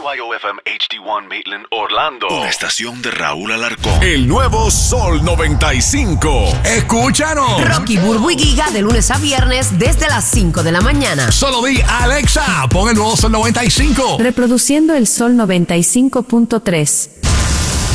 BYOFM HD1 Maitland, Orlando. Una estación de Raúl Alarcón. El nuevo Sol 95. Escúchanos. Rocky, Burbu y Giga de lunes a viernes desde las 5 de la mañana. Solo di Alexa, pon el nuevo Sol 95. Reproduciendo el Sol 95.3.